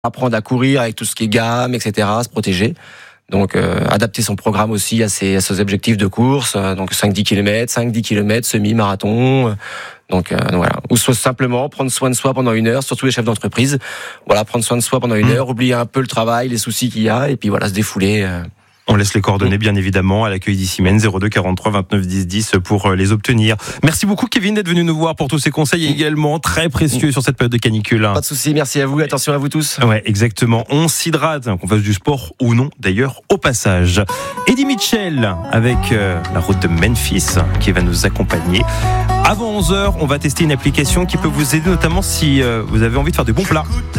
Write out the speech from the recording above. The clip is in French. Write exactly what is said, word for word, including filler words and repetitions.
apprendre à courir avec tout ce qui est gamme, et cetera, se protéger. Donc euh, adapter son programme aussi à ses, à ses objectifs de course, euh, donc cinq dix kilomètres, cinq dix kilomètres, semi-marathon. Euh, donc euh, voilà, ou soit simplement prendre soin de soi pendant une heure, surtout les chefs d'entreprise. Voilà, prendre soin de soi pendant une Mmh. heure, oublier un peu le travail, les soucis qu'il y a, et puis voilà, se défouler. Euh. On laisse les coordonnées bien évidemment à l'accueil d'Issymène, zéro deux quarante-trois vingt-neuf dix dix pour les obtenir. Merci beaucoup Kevin d'être venu nous voir pour tous ces conseils également très précieux sur cette période de canicule. Pas de soucis, merci à vous, attention à vous tous. Ouais, exactement. On s'hydrate, qu'on fasse du sport ou non d'ailleurs au passage. Eddie Mitchell avec euh, la route de Memphis qui va nous accompagner. Avant onze heures, on va tester une application qui peut vous aider notamment si euh, vous avez envie de faire de bons plats.